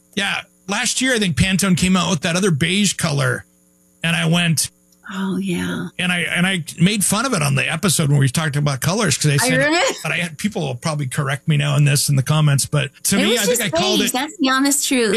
Yeah. Last year, I think Pantone came out with that other beige color. And I went, oh, yeah. And I made fun of it on the episode when we talked about colors because I said, but I had people will probably correct me now in the comments. But to me, I think I called it. That's the honest truth.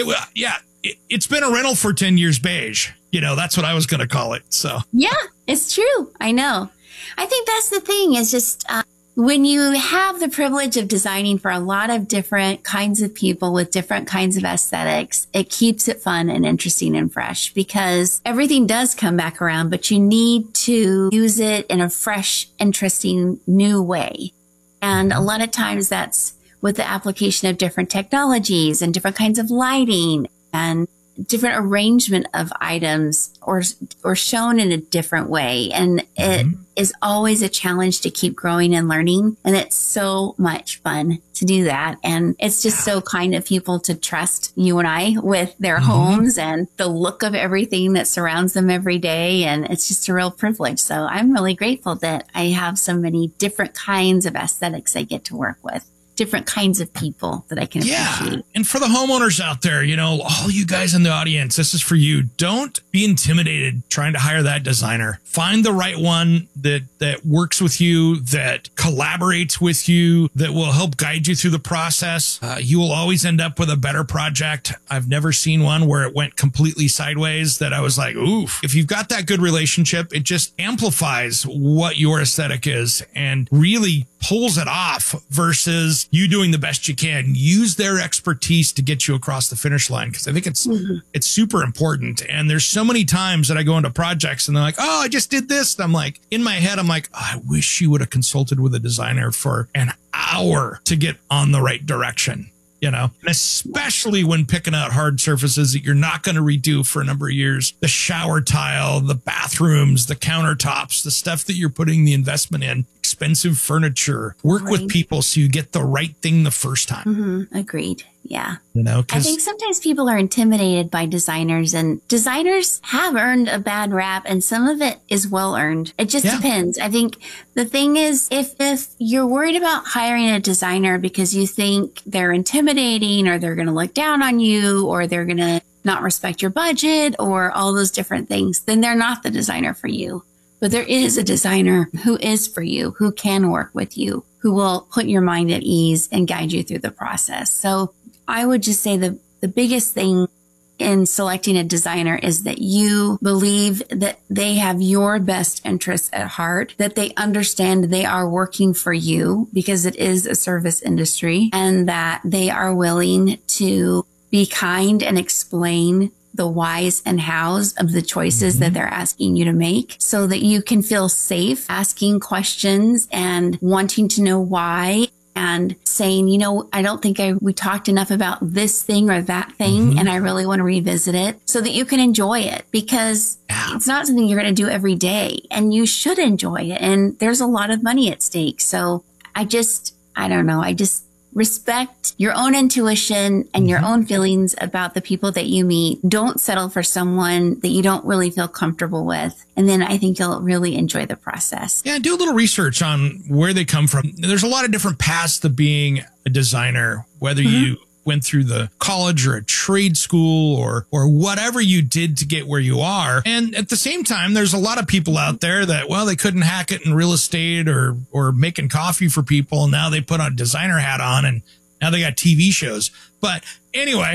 It's been a rental for 10 years beige. That's what I was going to call it. So, yeah, it's true. I know. I think that's the thing is just when you have the privilege of designing for a lot of different kinds of people with different kinds of aesthetics, it keeps it fun and interesting and fresh because everything does come back around, but you need to use it in a fresh, interesting, new way. And a lot of times that's with the application of different technologies and different kinds of lighting and different arrangement of items or shown in a different way. And it is always a challenge to keep growing and learning. And it's so much fun to do that. And it's just so kind of people to trust you and I with their homes and the look of everything that surrounds them every day. And it's just a real privilege. So I'm really grateful that I have so many different kinds of aesthetics I get to work with. Different kinds of people that I can appreciate. And for the homeowners out there, all you guys in the audience, this is for you. Don't be intimidated trying to hire that designer. Find the right one that works with you, that collaborates with you, that will help guide you through the process. You will always end up with a better project. I've never seen one where it went completely sideways that I was like, oof. If you've got that good relationship, it just amplifies what your aesthetic is and really pulls it off versus you doing the best you can. Use their expertise to get you across the finish line because I think it's super important. And there's so many times that I go into projects and they're like, oh, I just did this. And I'm like, in my head, I'm like, oh, I wish you would have consulted with a designer for an hour to get on the right direction. And especially when picking out hard surfaces that you're not going to redo for a number of years, the shower tile, the bathrooms, the countertops, the stuff that you're putting the investment in, expensive furniture, work with people so you get the right thing the first time. Agreed. Yeah. I think sometimes people are intimidated by designers and designers have earned a bad rap and some of it is well earned. It just depends. I think the thing is, if you're worried about hiring a designer because you think they're intimidating or they're going to look down on you or they're going to not respect your budget or all those different things, then they're not the designer for you. But there is a designer who is for you, who can work with you, who will put your mind at ease and guide you through the process. So I would just say the biggest thing in selecting a designer is that you believe that they have your best interests at heart, that they understand they are working for you because it is a service industry and that they are willing to be kind and explain the whys and hows of the choices that they're asking you to make so that you can feel safe asking questions and wanting to know why and saying, I don't think we talked enough about this thing or that thing. And I really want to revisit it so that you can enjoy it because it's not something you're going to do every day and you should enjoy it. And there's a lot of money at stake. So I don't know. I just respect your own intuition and your own feelings about the people that you meet. Don't settle for someone that you don't really feel comfortable with. And then I think you'll really enjoy the process. Yeah, do a little research on where they come from. There's a lot of different paths to being a designer, whether you went through the college or a trade school or whatever you did to get where you are. And at the same time, there's a lot of people out there that, well, they couldn't hack it in real estate or making coffee for people. And now they put a designer hat on and now they got TV shows. But anyway.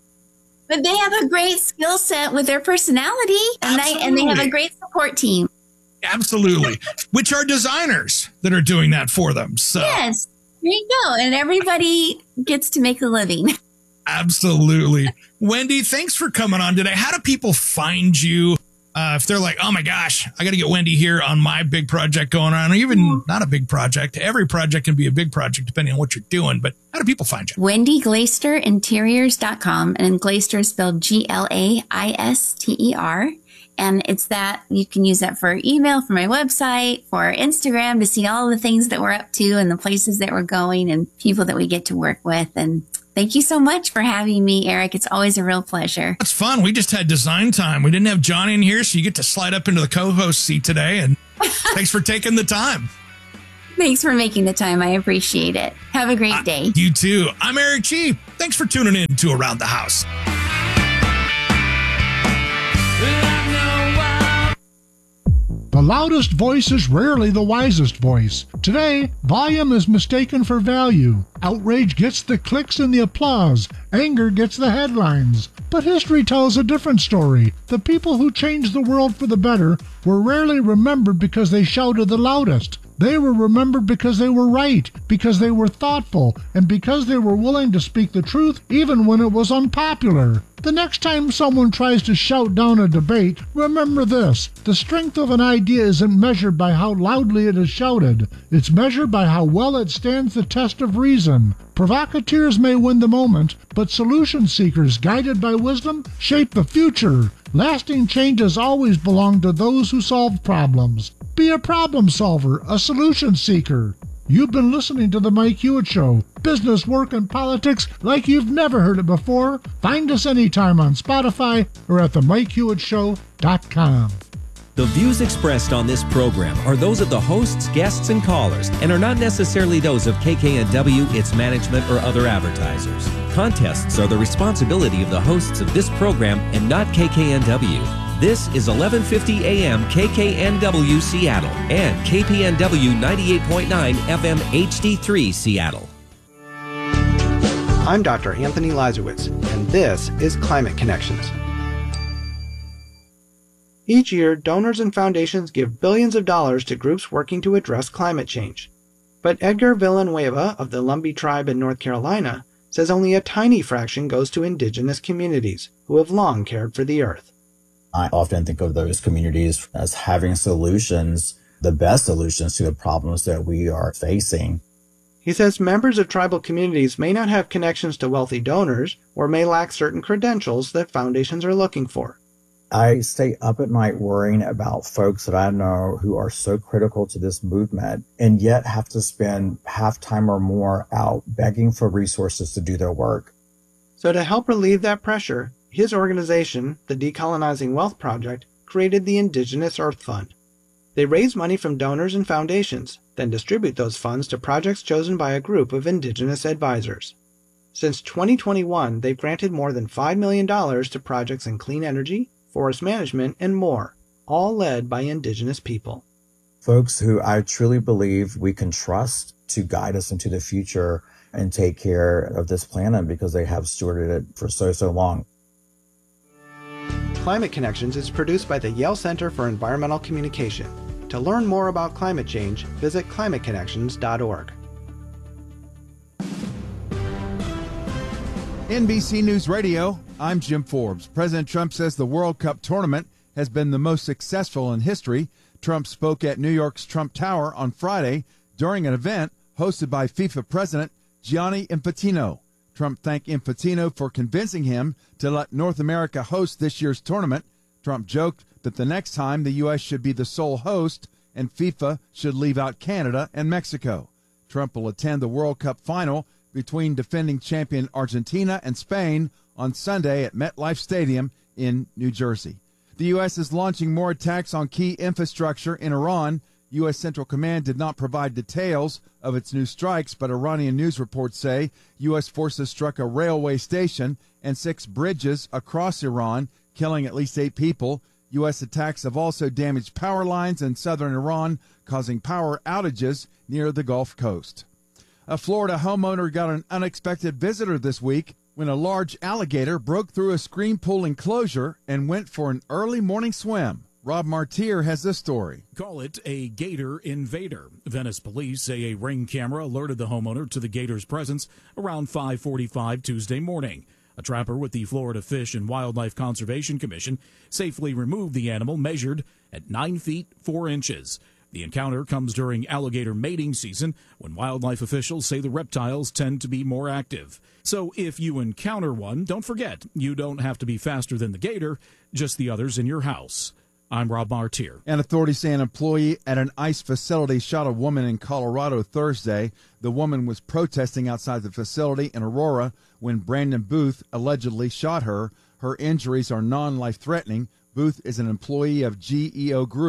But they have a great skill set with their personality and they have a great support team. Absolutely. Which are designers that are doing that for them. So yes. There you go. And everybody gets to make a living. Absolutely. Wendy, thanks for coming on today. How do people find you? If they're like, oh my gosh, I got to get Wendy here on my big project going on, or even not a big project. Every project can be a big project depending on what you're doing. But how do people find you? WendyGlaister.interiors.com. And Glaister is spelled Glaister. And it's that you can use that for email, for my website, for Instagram to see all the things that we're up to and the places that we're going and people that we get to work with. And thank you so much for having me, Eric. It's always a real pleasure. It's fun. We just had design time. We didn't have Johnny in here, so you get to slide up into the co-host seat today. And thanks for taking the time. Thanks for making the time. I appreciate it. Have a great day. You too. I'm Eric Cheap. Thanks for tuning in to Around the House. The loudest voice is rarely the wisest voice. Today, volume is mistaken for value. Outrage gets the clicks and the applause. Anger gets the headlines. But history tells a different story. The people who changed the world for the better were rarely remembered because they shouted the loudest. They were remembered because they were right, because they were thoughtful, and because they were willing to speak the truth even when it was unpopular. The next time someone tries to shout down a debate, remember this: the strength of an idea isn't measured by how loudly it is shouted. It's measured by how well it stands the test of reason. Provocateurs may win the moment, but solution seekers, guided by wisdom, shape the future. Lasting changes always belong to those who solve problems. Be a problem solver, a solution seeker. You've been listening to The Mike Hewitt Show. Business, work, and politics like you've never heard it before. Find us anytime on Spotify or at themikehewittshow.com. The views expressed on this program are those of the hosts, guests, and callers, and are not necessarily those of KKNW, its management, or other advertisers. Contests are the responsibility of the hosts of this program and not KKNW. This is 1150 AM KKNW Seattle and KPNW 98.9 FM HD3 Seattle. I'm Dr. Anthony Lazarowitz, and this is Climate Connections. Each year, donors and foundations give billions of dollars to groups working to address climate change. But Edgar Villanueva of the Lumbee tribe in North Carolina says only a tiny fraction goes to indigenous communities who have long cared for the earth. I often think of those communities as having solutions, the best solutions to the problems that we are facing. He says members of tribal communities may not have connections to wealthy donors or may lack certain credentials that foundations are looking for. I stay up at night worrying about folks that I know who are so critical to this movement and yet have to spend half time or more out begging for resources to do their work. So to help relieve that pressure, his organization, the Decolonizing Wealth Project, created the Indigenous Earth Fund. They raise money from donors and foundations, then distribute those funds to projects chosen by a group of Indigenous advisors. Since 2021, they've granted more than $5 million to projects in clean energy, forest management, and more, all led by Indigenous people. Folks who I truly believe we can trust to guide us into the future and take care of this planet because they have stewarded it for so long. Climate Connections is produced by the Yale Center for Environmental Communication. To learn more about climate change, visit climateconnections.org. NBC News Radio, I'm Jim Forbes. President Trump says the World Cup tournament has been the most successful in history. Trump spoke at New York's Trump Tower on Friday during an event hosted by FIFA President Gianni Infantino. Trump thanked Infantino for convincing him to let North America host this year's tournament. Trump joked that the next time the U.S. should be the sole host and FIFA should leave out Canada and Mexico. Trump will attend the World Cup final between defending champion Argentina and Spain on Sunday at MetLife Stadium in New Jersey. The U.S. is launching more attacks on key infrastructure in Iran. U.S. Central Command did not provide details of its new strikes, but Iranian news reports say U.S. forces struck a railway station and 6 bridges across Iran, killing at least 8 people. U.S. attacks have also damaged power lines in southern Iran, causing power outages near the Gulf Coast. A Florida homeowner got an unexpected visitor this week when a large alligator broke through a screen pool enclosure and went for an early morning swim. Rob Martier has this story. Call it a gator invader. Venice police say a Ring camera alerted the homeowner to the gator's presence around 5:45 Tuesday morning. A trapper with the Florida Fish and Wildlife Conservation Commission safely removed the animal measured at 9 feet 4 inches. The encounter comes during alligator mating season when wildlife officials say the reptiles tend to be more active. So if you encounter one, don't forget, you don't have to be faster than the gator, just the others in your house. I'm Rob Martier. And authorities say an employee at an ICE facility shot a woman in Colorado Thursday. The woman was protesting outside the facility in Aurora when Brandon Booth allegedly shot her. Her injuries are non-life-threatening. Booth is an employee of GEO Group,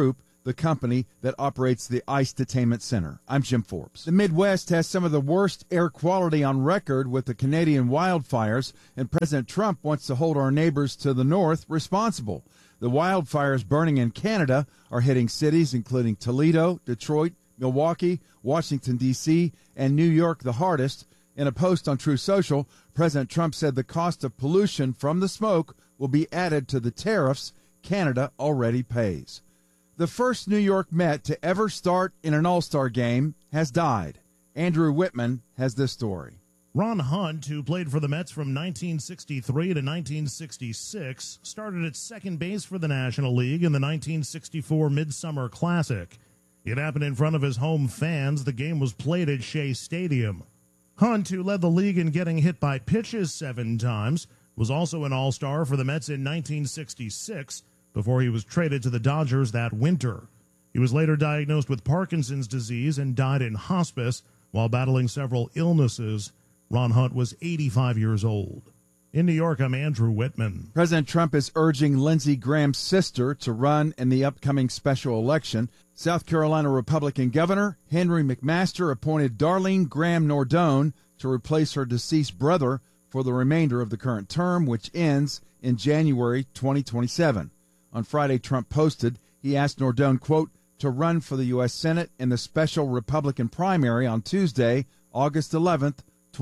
the company that operates the Ice Detainment Center. I'm Jim Forbes. The Midwest has some of the worst air quality on record with the Canadian wildfires, and President Trump wants to hold our neighbors to the north responsible. The wildfires burning in Canada are hitting cities including Toledo, Detroit, Milwaukee, Washington, D.C., and New York the hardest. In a post on Truth Social, President Trump said the cost of pollution from the smoke will be added to the tariffs Canada already pays. The first New York Met to ever start in an All-Star game has died. Andrew Whitman has this story. Ron Hunt, who played for the Mets from 1963 to 1966, started at second base for the National League in the 1964 Midsummer Classic. It happened in front of his home fans. The game was played at Shea Stadium. Hunt, who led the league in getting hit by pitches 7 times, was also an All-Star for the Mets in 1966 before he was traded to the Dodgers that winter. He was later diagnosed with Parkinson's disease and died in hospice while battling several illnesses. Ron Hunt was 85 years old. In New York, I'm Andrew Whitman. President Trump is urging Lindsey Graham's sister to run in the upcoming special election. South Carolina Republican Governor Henry McMaster appointed Darlene Graham Nordone to replace her deceased brother for the remainder of the current term, which ends in January 2027. On Friday, Trump posted he asked Nordone, quote, to run for the U.S. Senate in the special Republican primary on Tuesday, August 11th,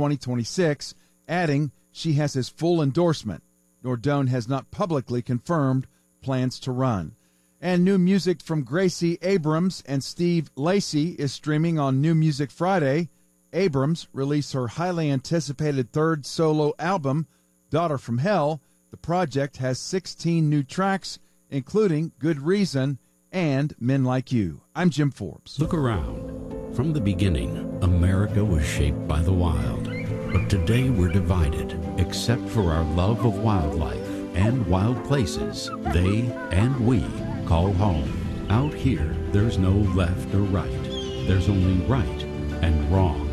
2026, adding she has his full endorsement. Nordone has not publicly confirmed plans to run. And new music from Gracie Abrams and Steve Lacy is streaming on New Music Friday. Abrams released her highly anticipated third solo album, Daughter from Hell. The project has 16 new tracks, including Good Reason and Men Like You. I'm Jim Forbes. Look around. From the beginning, America was shaped by the wild. But today we're divided, except for our love of wildlife and wild places they and we call home. Out here, there's no left or right. There's only right and wrong.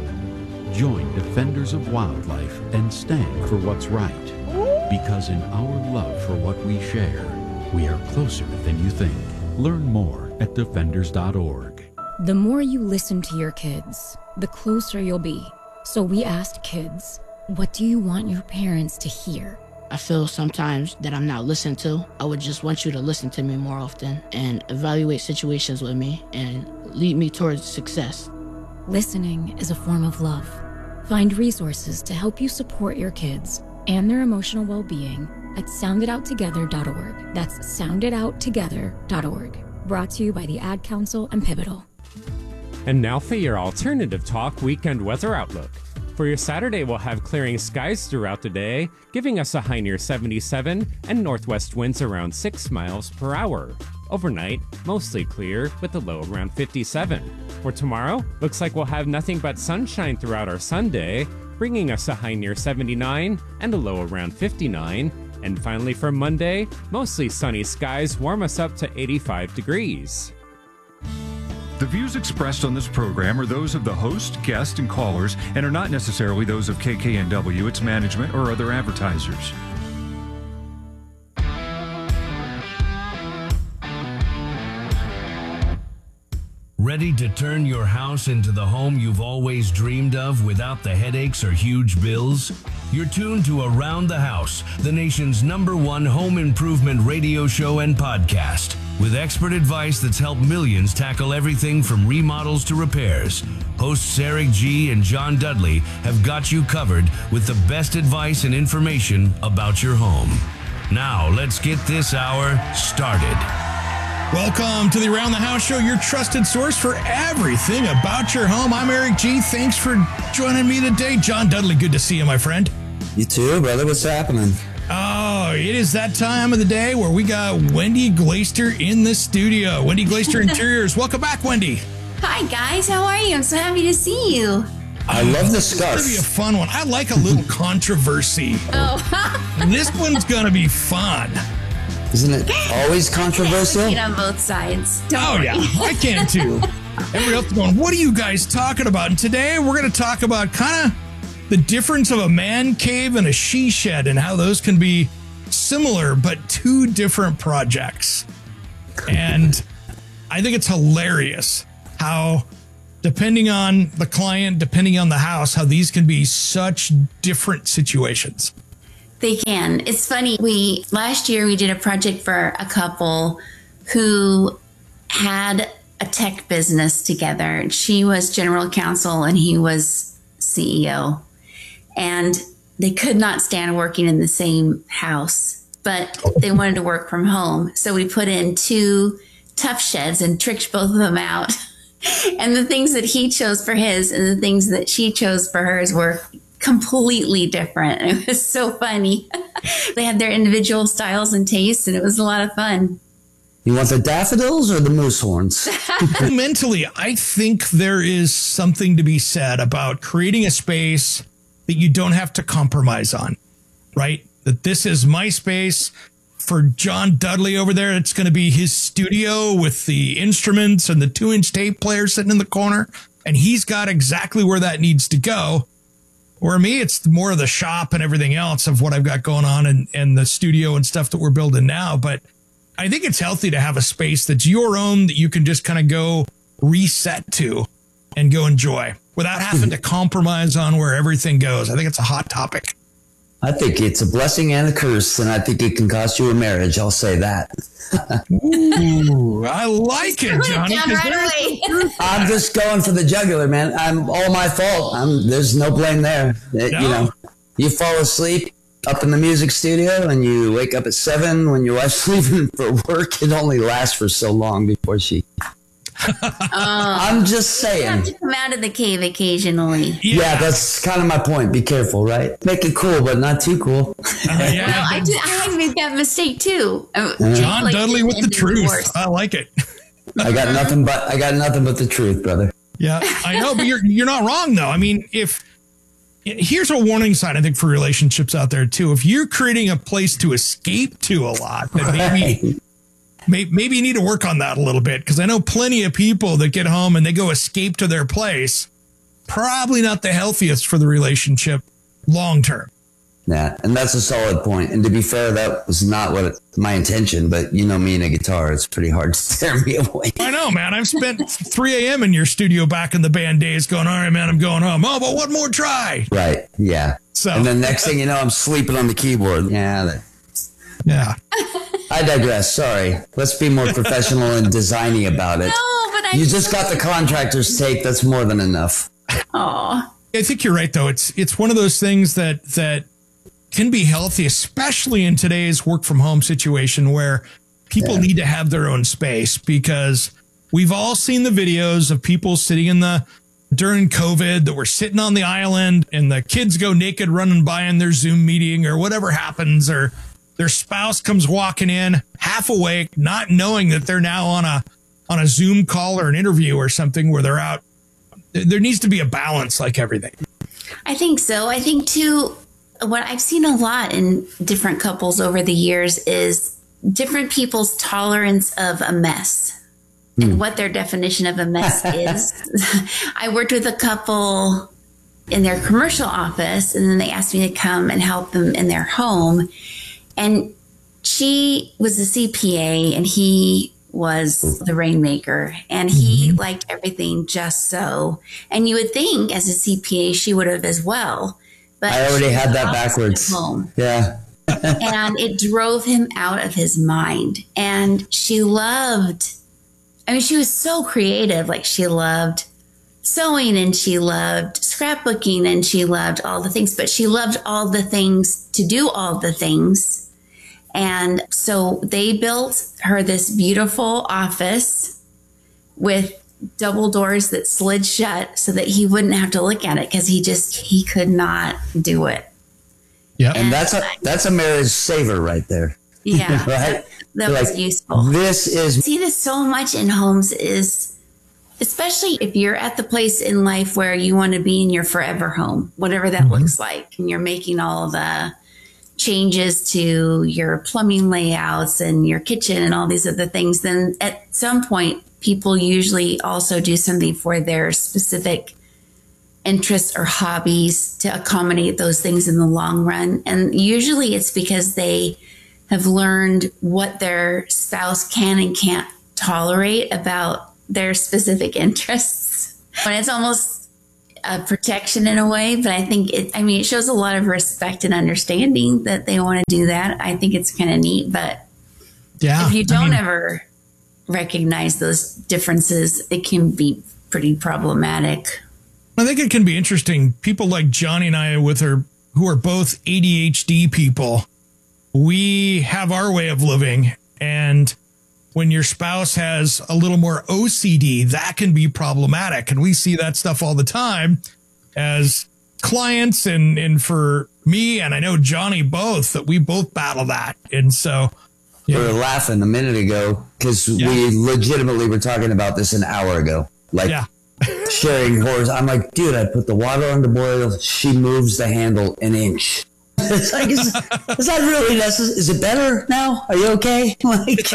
Join Defenders of Wildlife and stand for what's right. Because in our love for what we share, we are closer than you think. Learn more at defenders.org. The more you listen to your kids, the closer you'll be. So we asked kids, what do you want your parents to hear? I feel sometimes that I'm not listened to. I would just want you to listen to me more often and evaluate situations with me and lead me towards success. Listening is a form of love. Find resources to help you support your kids and their emotional well-being at sounditouttogether.org. That's sounditouttogether.org. Brought to you by the Ad Council and Pivotal. And now for your Alternative Talk weekend weather outlook. For your Saturday, we'll have clearing skies throughout the day, giving us a high near 77 and northwest winds around 6 miles per hour. Overnight, mostly clear with a low around 57. For tomorrow, looks like we'll have nothing but sunshine throughout our Sunday, bringing us a high near 79 and a low around 59. And finally for Monday, mostly sunny skies warm us up to 85 degrees. The views expressed on this program are those of the host, guest, and callers, and are not necessarily those of KKNW, its management, or other advertisers. Ready to turn your house into the home you've always dreamed of without the headaches or huge bills? You're tuned to Around the House, the nation's #1 home improvement radio show and podcast, with expert advice that's helped millions tackle everything from remodels to repairs. Hosts Eric G. and John Dudley have got you covered with the best advice and information about your home. Now, let's get this hour started. Welcome to the Around the House Show, your trusted source for everything about your home. I'm Eric G. Thanks for joining me today. John Dudley, good to see you, my friend. You too, brother. What's happening? Oh, it is that time of the day where we got Wendy Glaister in the studio. Wendy Glaister Interiors. Welcome back, Wendy. Hi, guys. How are you? I'm so happy to see you. I love the scarf. It's going to be a fun one. I like a little controversy. Oh. This one's going to be fun. Isn't it always controversial? I on both sides. Don't worry. Yeah, I can too. Everybody else is going, what are you guys talking about? And today we're going to talk about kind of the difference of a man cave and a she shed and how those can be similar but two different projects. And I think it's hilarious how, depending on the client, depending on the house, how these can be such different situations. They can. It's funny. Last year we did a project for a couple who had a tech business together. She was general counsel and he was CEO. And they could not stand working in the same house, but they wanted to work from home. So we put in 2 tough sheds and tricked both of them out. And the things that he chose for his and the things that she chose for hers were completely different. It was so funny. They had their individual styles and tastes, and it was a lot of fun. You want the daffodils or the moose horns? Mentally, I think there is something to be said about creating a space that you don't have to compromise on, right? That this is my space. For John Dudley over there, it's going to be his studio with the instruments and the 2-inch tape player sitting in the corner. And he's got exactly where that needs to go. Or me, it's more of the shop and everything else of what I've got going on and the studio and stuff that we're building now. But I think it's healthy to have a space that's your own that you can just kind of go reset to and go enjoy without having to compromise on where everything goes. I think it's a hot topic. I think it's a blessing and a curse, and I think it can cost you a marriage. I'll say that. Ooh, I like it, Johnny. I'm just going for the jugular, man. I'm all my fault. There's no blame there. You know, you fall asleep up in the music studio and you wake up at 7 when your wife's leaving for work. It only lasts for so long before she... I'm just saying. You have to come out of the cave occasionally. Yeah, that's kind of my point. Be careful, right? Make it cool, but not too cool. I made that mistake too. John Dudley with the truth. I like it. I got nothing but the truth, brother. Yeah, I know, but you're not wrong though. I mean, here's a warning sign, I think, for relationships out there too. If you're creating a place to escape to a lot, then maybe you need to work on that a little bit, because I know plenty of people that get home and they go escape to their place. Probably not the healthiest for the relationship long term. Yeah, and that's a solid point. And to be fair, that was not my intention, but you know me and a guitar, it's pretty hard to tear me away. I know, man. I've spent 3 a.m. in your studio back in the band days going, all right, man, I'm going home. Oh, but one more try. Right, yeah. And then next thing you know, I'm sleeping on the keyboard. Yeah. I digress. Sorry. Let's be more professional and designy about it. No, but you just got the contractor's take. That's more than enough. Oh, I think you're right, though. It's one of those things that can be healthy, especially in today's work from home situation where people need to have their own space, because we've all seen the videos of people sitting during COVID that were sitting on the island and the kids go naked running by in their Zoom meeting or whatever happens, or their spouse comes walking in half awake, not knowing that they're now on a Zoom call or an interview or something where they're out. There needs to be a balance, like everything. I think so. I think too, what I've seen a lot in different couples over the years is different people's tolerance of a mess and what their definition of a mess is. I worked with a couple in their commercial office, and then they asked me to come and help them in their home. And she was a CPA and he was the rainmaker, and he liked everything just so. And you would think as a CPA, she would have as well. But I already had that backwards. Yeah. And it drove him out of his mind. And she was so creative. Like, she loved sewing and she loved scrapbooking and she loved all the things, but she loved all the things to do all the things. And so they built her this beautiful office with double doors that slid shut so that he wouldn't have to look at it, because he could not do it. Yeah. And that's a marriage saver right there. Yeah. Right? That was useful. See this so much in homes, is especially if you're at the place in life where you want to be in your forever home, whatever that looks like, and you're making all the changes to your plumbing layouts and your kitchen and all these other things, then at some point people usually also do something for their specific interests or hobbies to accommodate those things in the long run. And usually it's because they have learned what their spouse can and can't tolerate about their specific interests. And it's almost a protection in a way, but I think it shows a lot of respect and understanding that they want to do that. I think it's kind of neat, but if you don't ever recognize those differences, it can be pretty problematic. I think it can be interesting. People like Johnny and I who are both ADHD people, we have our way of living. And when your spouse has a little more OCD, that can be problematic. And we see that stuff all the time as clients and for me, and I know Johnny both, that we both battle that. And so we were laughing a minute ago because we legitimately were talking about this an hour ago. Like sharing horrors. I'm like, dude, I put the water on the boil. She moves the handle an inch. It's like, is that really necessary? Is it better now? Are you okay? Like,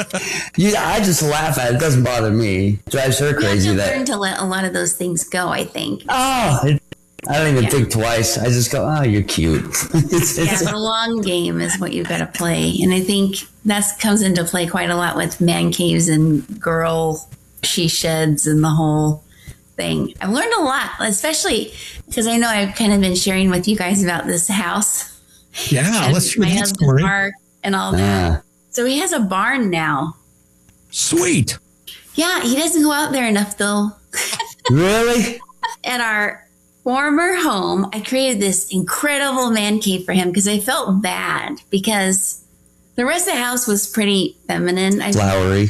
I just laugh at it. It doesn't bother me. It drives her crazy. You have to learn to let a lot of those things go, I think. I don't even think twice. I just go, oh, you're cute. The long game is what you've got to play. And I think that comes into play quite a lot with man caves and girl she sheds and the whole thing. I've learned a lot, especially because I know I've kind of been sharing with you guys about this house. Yeah, let's hear that story. Park and all that. So he has a barn now. Sweet. Yeah, he doesn't go out there enough though. Really? At our former home, I created this incredible man cave for him because I felt bad because the rest of the house was pretty feminine. Flowery.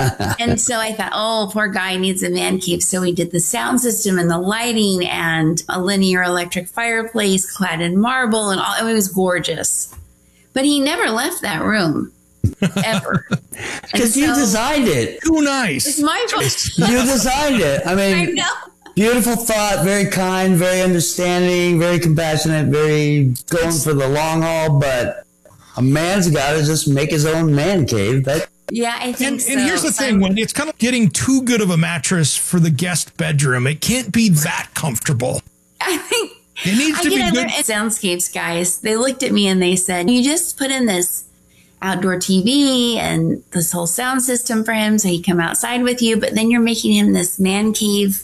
And so I thought, oh, poor guy needs a man cave. So we did the sound system and the lighting and a linear electric fireplace clad in marble and all. It was gorgeous. But he never left that room. Ever. Because you designed it. Too nice. It's my fault. You designed it. I mean, I know. Beautiful thought, very kind, very understanding, very compassionate, very going for the long haul. But a man's got to just make his own man cave. Yeah, I think so. And here's the thing, Wendy, it's kind of getting too good of a mattress for the guest bedroom. It can't be that comfortable. I think it needs to be good. Soundscapes guys, they looked at me and they said, you just put in this outdoor TV and this whole sound system for him so he come outside with you, but then you're making him this man cave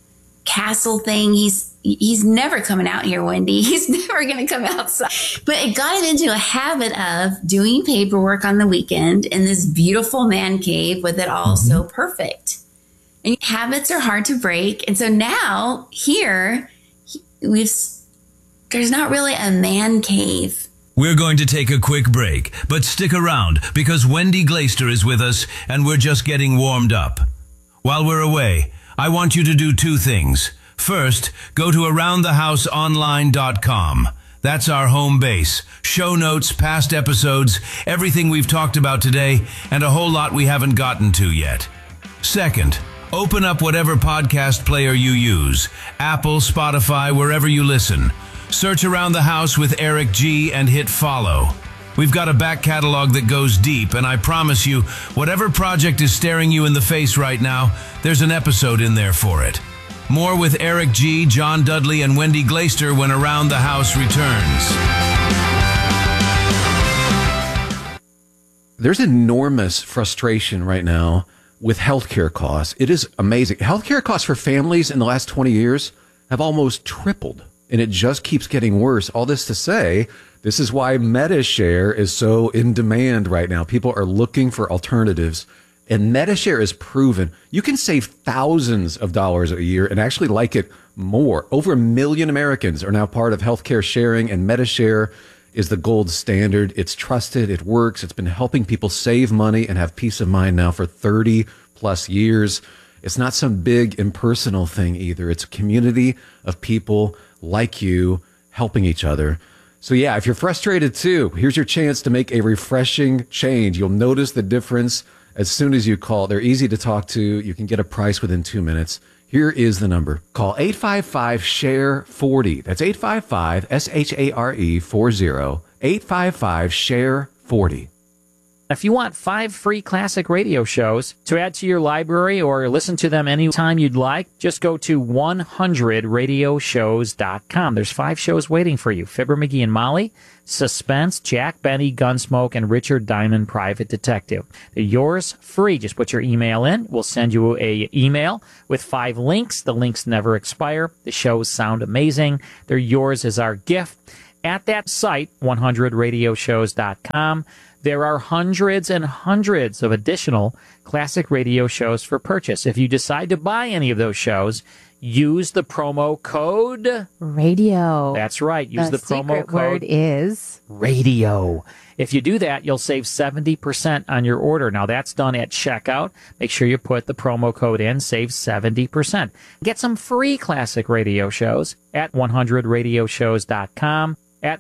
castle thing. He's never coming out here, Wendy. He's never going to come outside. But it got him into a habit of doing paperwork on the weekend in this beautiful man cave with it all so perfect. And habits are hard to break. And so now here, there's not really a man cave. We're going to take a quick break, but stick around because Wendy Glaister is with us and we're just getting warmed up. While we're away, I want you to do two things. First, go to AroundTheHouseOnline.com. That's our home base. Show notes, past episodes, everything we've talked about today, and a whole lot we haven't gotten to yet. Second, open up whatever podcast player you use. Apple, Spotify, wherever you listen. Search Around the House with Eric G and hit follow. We've got a back catalog that goes deep, and I promise you, whatever project is staring you in the face right now, there's an episode in there for it. More with Eric G., John Dudley, and Wendy Glaister when Around the House returns. There's enormous frustration right now with healthcare costs. It is amazing. Healthcare costs for families in the last 20 years have almost tripled, and it just keeps getting worse. All this to say, this is why MediShare is so in demand right now. People are looking for alternatives. And MediShare is proven you can save thousands of dollars a year and actually like it more. Over 1 million Americans are now part of healthcare sharing, and MediShare is the gold standard. It's trusted. It works. It's been helping people save money and have peace of mind now for 30 plus years. It's not some big impersonal thing either. It's a community of people like you helping each other. So yeah, if you're frustrated too, here's your chance to make a refreshing change. You'll notice the difference as soon as you call. They're easy to talk to. You can get a price within 2 minutes. Here is the number. Call 855-SHARE-40. That's 855-SHARE-40. 855-SHARE-40. If you want 5 free classic radio shows to add to your library or listen to them anytime you'd like, just go to 100radioshows.com. There's 5 shows waiting for you. Fibber, McGee, and Molly, Suspense, Jack Benny, Gunsmoke, and Richard Diamond, Private Detective. They're yours free. Just put your email in. We'll send you an email with 5 links. The links never expire. The shows sound amazing. They're yours as our gift. At that site, 100radioshows.com, there are hundreds and hundreds of additional classic radio shows for purchase. If you decide to buy any of those shows, use the promo code radio. That's right. Use the promo secret code word is radio. If you do that, you'll save 70% on your order. Now, that's done at checkout. Make sure you put the promo code in, save 70%. Get some free classic radio shows at 100radioshows.com, at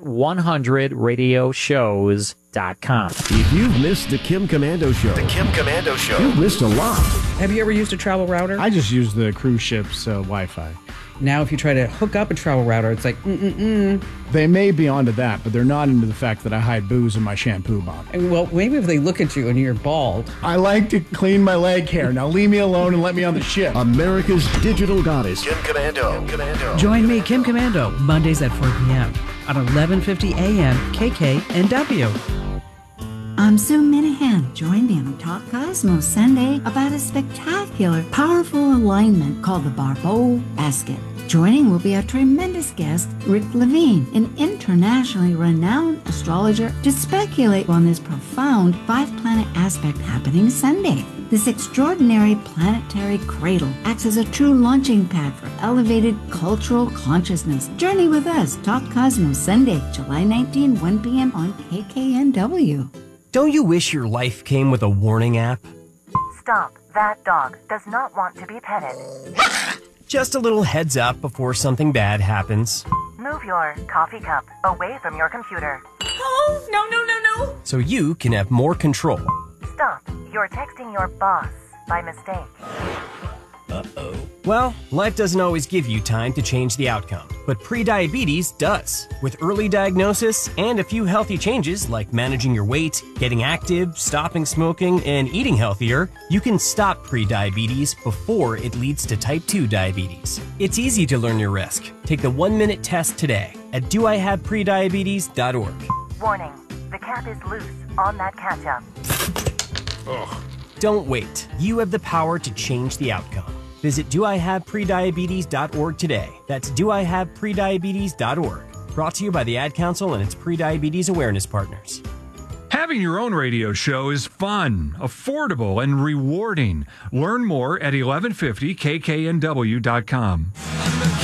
100radioshows.com. If you've missed the Kim Komando Show, you've missed a lot. Have you ever used a travel router? I just use the cruise ship's Wi-Fi. Now, if you try to hook up a travel router, it's like, They may be onto that, but they're not into the fact that I hide booze in my shampoo bottle. Well, maybe if they look at you and you're bald. I like to clean my leg hair. Now leave me alone and let me on the ship. America's digital goddess. Kim Komando. Join me, Kim Komando, Mondays at 4 p.m. on 1150 a.m. KKNW. I'm Sue Minahan. Join me on Talk Cosmos Sunday about a spectacular, powerful alignment called the Barbeau Basket. Joining will be a tremendous guest, Rick Levine, an internationally renowned astrologer, to speculate on this profound 5-planet aspect happening Sunday. This extraordinary planetary cradle acts as a true launching pad for elevated cultural consciousness. Journey with us. Talk Cosmos Sunday, July 19, 1 p.m. on KKNW. Don't you wish your life came with a warning app? Stop. That dog does not want to be petted. Just a little heads up before something bad happens. Move your coffee cup away from your computer. Oh, no. So you can have more control. Stop. You're texting your boss by mistake. Uh-oh. Well, life doesn't always give you time to change the outcome, but prediabetes does. With early diagnosis and a few healthy changes like managing your weight, getting active, stopping smoking, and eating healthier, you can stop prediabetes before it leads to type 2 diabetes. It's easy to learn your risk. Take the 1-minute test today at doihaveprediabetes.org. Warning. The cap is loose on that ketchup. Ugh. Don't wait. You have the power to change the outcome. Visit doihaveprediabetes.org today. That's doihaveprediabetes.org. Brought to you by the Ad Council and its prediabetes awareness partners. Having your own radio show is fun, affordable, and rewarding. Learn more at 1150kknw.com.